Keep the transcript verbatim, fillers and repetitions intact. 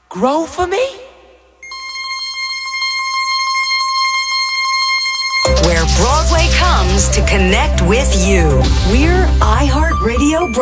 grow for me? Where Broadway comes to connect with you. We're iHeartRadio